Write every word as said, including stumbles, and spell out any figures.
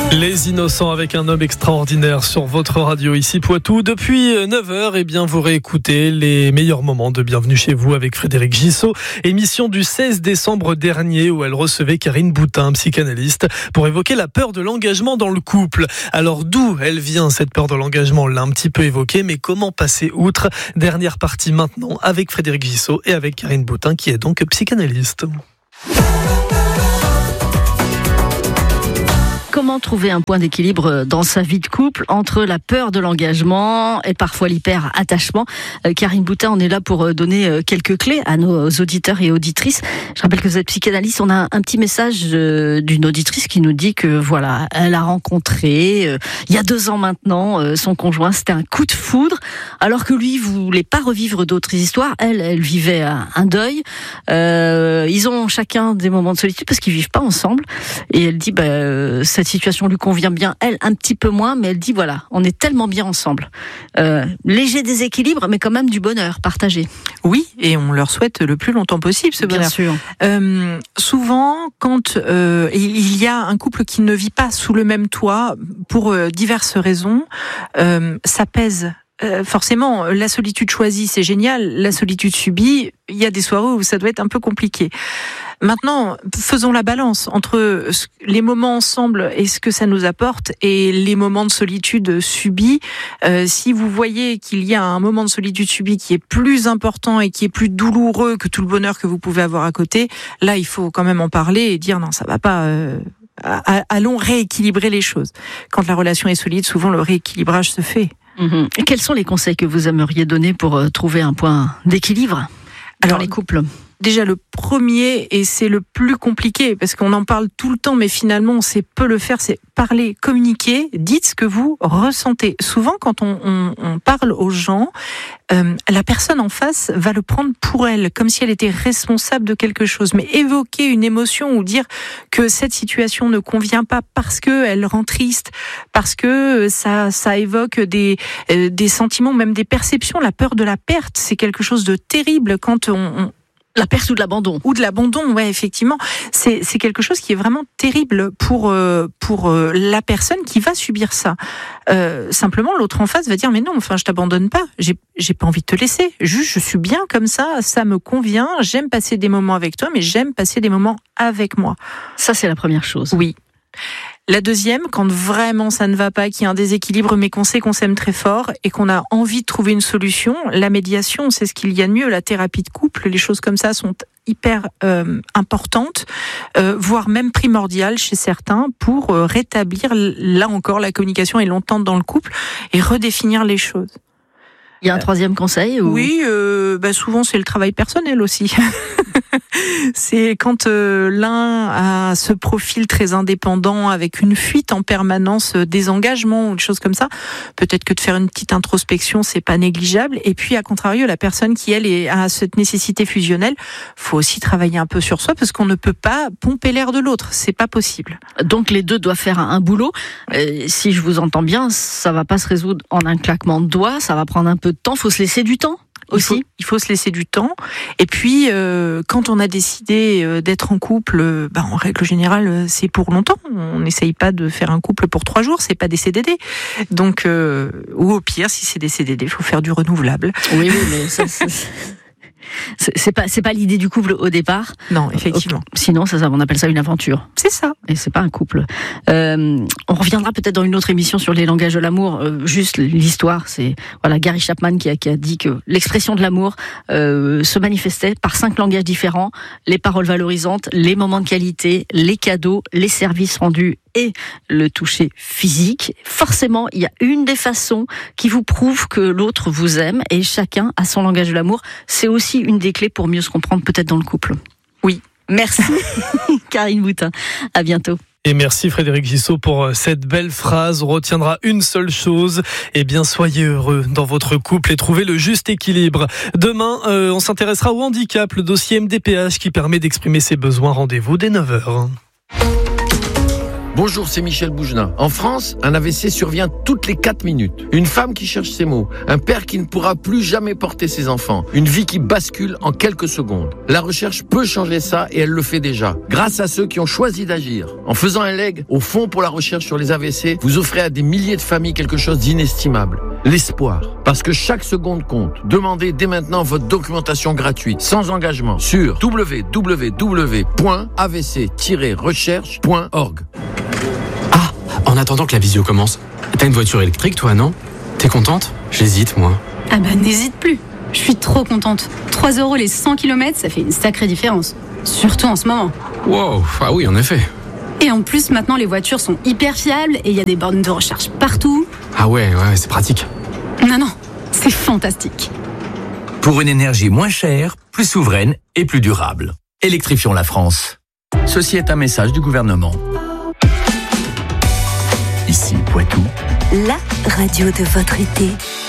Les Innocents avec un homme extraordinaire sur votre radio ici Poitou. Depuis neuf heures, eh bien, vous réécoutez les meilleurs moments de Bienvenue chez vous avec Frédéric Gissot. Émission du seize décembre dernier où elle recevait Karine Boutin, psychanalyste, pour évoquer la peur de l'engagement dans le couple. Alors d'où elle vient cette peur de l'engagement? On l'a un petit peu évoqué, mais comment passer outre? Dernière partie maintenant avec Frédéric Gissot et avec Karine Boutin qui est donc psychanalyste. Comment trouver un point d'équilibre dans sa vie de couple entre la peur de l'engagement et parfois l'hyper-attachement? euh, Karine Boutin, on est là pour donner quelques clés à nos auditeurs et auditrices. Je rappelle que vous êtes psychanalyste. On a un petit message euh, d'une auditrice qui nous dit que voilà, elle a rencontré euh, il y a deux ans maintenant euh, son conjoint. C'était un coup de foudre, alors que lui voulait pas revivre d'autres histoires. Elle, elle vivait un, un deuil. Euh, ils ont chacun des moments de solitude parce qu'ils vivent pas ensemble. Et elle dit, bah, euh, cette situation lui convient bien, elle un petit peu moins, mais elle dit voilà, on est tellement bien ensemble. Euh, léger déséquilibre, mais quand même du bonheur partagé. Oui, et on leur souhaite le plus longtemps possible ce bonheur. Bien sûr. Euh, souvent, quand euh, il y a un couple qui ne vit pas sous le même toit, pour euh, diverses raisons, euh, ça pèse. Euh, forcément, la solitude choisie, c'est génial. La solitude subie, il y a des soirées où ça doit être un peu compliqué. Maintenant, faisons la balance entre les moments ensemble et ce que ça nous apporte et les moments de solitude subis. Euh, si vous voyez qu'il y a un moment de solitude subie qui est plus important et qui est plus douloureux que tout le bonheur que vous pouvez avoir à côté, là, il faut quand même en parler et dire non, ça va pas... Euh allons rééquilibrer les choses. Quand la relation est solide, souvent le rééquilibrage se fait. Mmh. Et quels sont les conseils que vous aimeriez donner pour euh, trouver un point d'équilibre dans les couples ? Déjà le premier, et c'est le plus compliqué, parce qu'on en parle tout le temps, mais finalement on sait peu le faire, c'est parler, communiquer, dites ce que vous ressentez. Souvent quand on, on, on parle aux gens, euh, la personne en face va le prendre pour elle, comme si elle était responsable de quelque chose. Mais évoquer une émotion ou dire que cette situation ne convient pas parce que elle rend triste, parce que ça, ça évoque des, euh, des sentiments, même des perceptions. La peur de la perte, c'est quelque chose de terrible quand on, on La perte ou de l'abandon. Ou de l'abandon, ouais, effectivement. C'est, c'est quelque chose qui est vraiment terrible pour, euh, pour euh, la personne qui va subir ça. Euh, simplement, l'autre en face va dire, mais non, enfin, je t'abandonne pas. J'ai, j'ai pas envie de te laisser. Juste, je suis bien comme ça. Ça me convient. J'aime passer des moments avec toi, mais j'aime passer des moments avec moi. Ça, c'est la première chose. Oui. La deuxième, quand vraiment ça ne va pas, qu'il y a un déséquilibre, mais qu'on sait qu'on s'aime très fort et qu'on a envie de trouver une solution, la médiation, c'est ce qu'il y a de mieux. La thérapie de couple, les choses comme ça sont hyper euh, importantes, euh, voire même primordiales chez certains pour euh, rétablir, là encore, la communication et l'entente dans le couple et redéfinir les choses. Il y a un troisième conseil ou... Oui, euh, bah souvent c'est le travail personnel aussi. C'est quand euh, l'un a ce profil très indépendant avec une fuite en permanence, euh, des engagements ou des choses comme ça. Peut-être que de faire une petite introspection, c'est pas négligeable. Et puis, à contrario, la personne qui, elle, est, a cette nécessité fusionnelle, faut aussi travailler un peu sur soi parce qu'on ne peut pas pomper l'air de l'autre. C'est pas possible. Donc, les deux doivent faire un, un boulot. Euh, si je vous entends bien, ça va pas se résoudre en un claquement de doigts. Ça va prendre un peu de temps. Faut se laisser du temps. Aussi. Il faut, il faut se laisser du temps. Et puis, euh, quand on a décidé euh, d'être en couple, euh, bah, en règle générale, c'est pour longtemps. On n'essaye pas de faire un couple pour trois jours, c'est pas des C D D. Donc, euh, ou au pire, si c'est des C D D, il faut faire du renouvelable. Oui, oui, mais ça, c'est... C'est, c'est pas c'est pas l'idée du couple au départ. Non, effectivement. Sinon, ça, on appelle ça une aventure. C'est ça. Et c'est pas un couple. Euh, on reviendra peut-être dans une autre émission sur les langages de l'amour. Euh, juste l'histoire, c'est voilà Gary Chapman qui a, qui a dit que l'expression de l'amour euh, se manifestait par cinq langages différents les paroles valorisantes, les moments de qualité, les cadeaux, les services rendus et le toucher physique. Forcément, il y a une des façons qui vous prouve que l'autre vous aime et chacun a son langage de l'amour. C'est aussi une des clés pour mieux se comprendre peut-être dans le couple. Oui. Merci Karine Boutin. À bientôt. Et merci Frédéric Gissot pour cette belle phrase. On retiendra une seule chose. Eh bien, soyez heureux dans votre couple et trouvez le juste équilibre. Demain, euh, on s'intéressera au handicap, le dossier M D P H qui permet d'exprimer ses besoins. Rendez-vous dès neuf heures. Bonjour, c'est Michel Boujna. En France, un A V C survient toutes les quatre minutes. Une femme qui cherche ses mots, un père qui ne pourra plus jamais porter ses enfants, une vie qui bascule en quelques secondes. La recherche peut changer ça et elle le fait déjà. Grâce à ceux qui ont choisi d'agir. En faisant un leg au Fonds pour la recherche sur les A V C, vous offrez à des milliers de familles quelque chose d'inestimable. L'espoir. Parce que chaque seconde compte. Demandez dès maintenant votre documentation gratuite, sans engagement, sur w w w point a v c tiret recherche point org. Ah, en attendant que la visio commence, t'as une voiture électrique toi, non? T'es contente? J'hésite, moi. Ah bah n'hésite plus. Je suis trop contente. trois euros les cent kilomètres, ça fait une sacrée différence. Surtout en ce moment. Wow, ah oui, en effet. Et en plus, maintenant, les voitures sont hyper fiables et il y a des bornes de recharge partout. Ah ouais, ouais, c'est pratique. Non, non, c'est fantastique. Pour une énergie moins chère, plus souveraine et plus durable. Électrifions la France. Ceci est un message du gouvernement. Ici Poitou. La radio de votre été.